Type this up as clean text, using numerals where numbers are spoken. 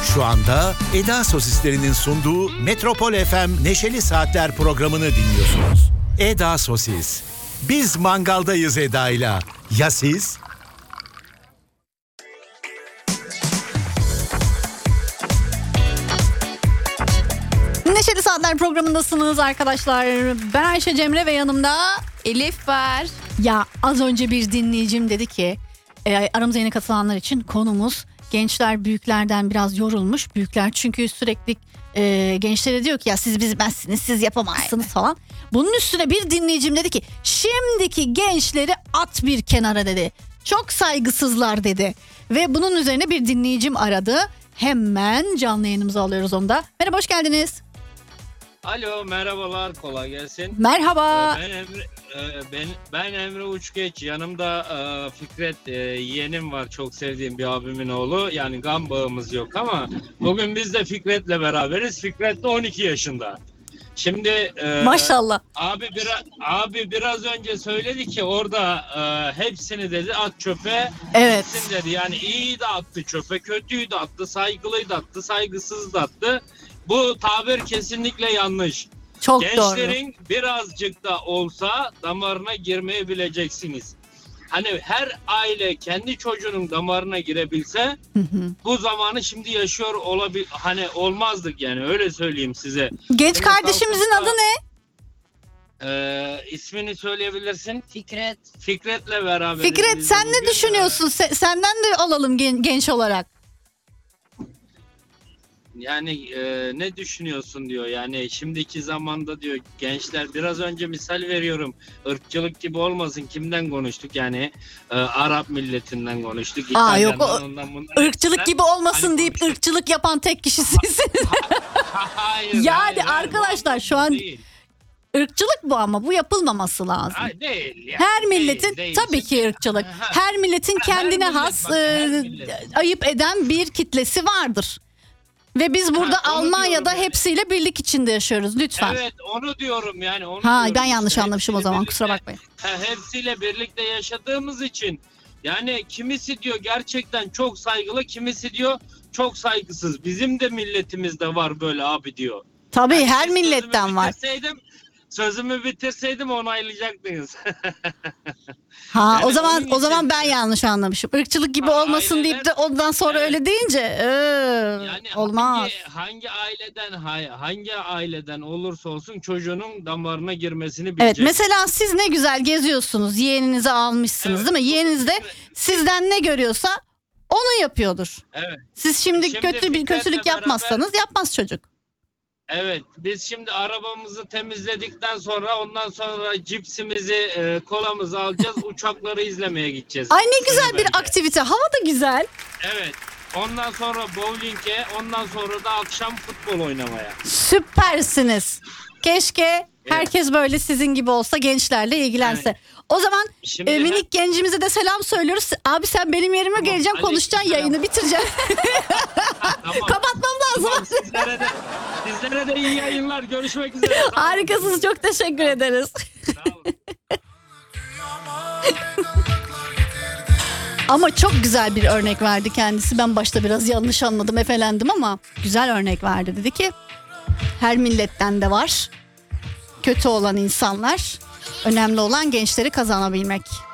Şu anda Eda Sosislerinin sunduğu Metropol FM Neşeli Saatler programını dinliyorsunuz. Eda Sosis. Biz mangaldayız Eda'yla. Ya siz? Neşeli Saatler programındasınız arkadaşlar. Ben Ayşe Cemre ve yanımda Elif var. Ya az önce bir dinleyicim dedi ki aramıza yeni katılanlar için konumuz gençler büyüklerden biraz yorulmuş. Büyükler çünkü sürekli gençlere diyor ki ya siz bilmezsiniz, siz yapamazsınız falan. Bunun üstüne bir dinleyicim dedi ki şimdiki gençleri at bir kenara dedi. Çok saygısızlar dedi. Ve bunun üzerine bir dinleyicim aradı. Hemen canlı yayınımıza alıyoruz onu da. Merhaba, hoş geldiniz. Alo, merhabalar, kolay gelsin. Merhaba. Ben Emre Uçgeç. Yanımda Fikret yeğenim var, çok sevdiğim bir abimin oğlu. Yani kan bağımız yok ama bugün biz de Fikret'le beraberiz. Fikret de 12 yaşında. Şimdi Maşallah. Abi biraz önce söyledi ki orada hepsini dedi at çöpe. Evet. Hepsini dedi. Yani iyi de attı çöpe, kötüyü de attı, saygılıyı da attı, saygısız da attı. Bu tabir kesinlikle yanlış. Çok Gençlerin doğru. birazcık da olsa damarına girmeyi bileceksiniz. Hani her aile kendi çocuğunun damarına girebilse bu zamanı şimdi yaşıyor hani olmazdık yani, öyle söyleyeyim size. Genç Şimdi kardeşimizin adı ne? İsmini söyleyebilirsin. Fikret. Fikret'le beraber. Fikret, sen ne düşünüyorsun? Senden de alalım genç olarak. Yani ne düşünüyorsun diyor. Yani şimdiki zamanda diyor gençler, biraz önce misal veriyorum. Irkçılık gibi olmasın, kimden konuştuk? Yani Arap milletinden konuştuk. Yok, ondan bundan. ırkçılık gibi olmasın hani deyip konuştuk. ırkçılık yapan tek kişi sizsiniz. Yani arkadaşlar şu an değil. ırkçılık bu, ama bu yapılmaması lazım. Değil yani. Her milletin Değil. tabii ki ırkçılık. Her milletin kendine millet, has bak, her millet. ayıp eden bir kitlesi vardır. Ve biz burada onu Almanya'da diyorum yani. hepsiyle birlik içinde yaşıyoruz lütfen. Evet, onu diyorum yani. Ben yanlış anlamışım o zaman, kusura bakmayın. Hepsiyle birlikte yaşadığımız için yani kimisi diyor gerçekten çok saygılı, kimisi diyor çok saygısız. Bizim de milletimizde var böyle abi diyor. Tabii Yani her milletten var. Sözümü bitirseydim onaylayacaktınız. Ha, Yani o zaman için- ben yanlış anlamışım. Irkçılık gibi olmasın aileler- deyip de ondan sonra Evet. öyle deyince Yani olmaz. hangi aileden olursa olsun çocuğunun damarına girmesini Evet, bilecek. mesela siz ne güzel geziyorsunuz. Yeğeninizi almışsınız, Evet. değil mi? Yeğeniniz de sizden ne görüyorsa onu yapıyordur. Evet. Siz şimdi Şimdi kötü bir Fikret'le kötülük beraber- yapmazsanız yapmaz çocuk. Evet, biz şimdi arabamızı temizledikten sonra ondan sonra cipsimizi, kolamızı alacağız, uçakları izlemeye gideceğiz. Ay ne güzel bir Bence. aktivite. Hava da güzel. Evet. Ondan sonra bowling'e, ondan sonra da akşam futbol oynamaya. Süpersiniz. Keşke herkes böyle sizin gibi olsa, gençlerle ilgilense. O zaman Şimdi minik gencimize de selam söylüyoruz. Abi sen benim yerime geleceksin, konuşacaksın, aleykümselam. yayını bitireceksin. Tamam. Kapatmam lazım. Tamam, sizlere de iyi yayınlar. Görüşmek üzere. Sağ olun. Harikasınız, çok teşekkür ederiz. Sağ olun. Ama çok güzel bir örnek verdi kendisi. Ben başta biraz yanlış anladım, efelendim ama güzel örnek verdi. Dedi ki her milletten de var kötü olan insanlar. Önemli olan gençleri kazanabilmek.